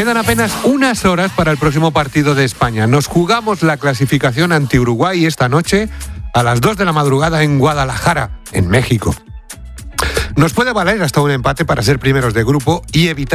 Quedan apenas unas horas para el próximo partido de España. Nos jugamos la clasificación ante Uruguay esta noche a las 2 de la madrugada en Guadalajara, en México. Nos puede valer hasta un empate para ser primeros de grupo y evitar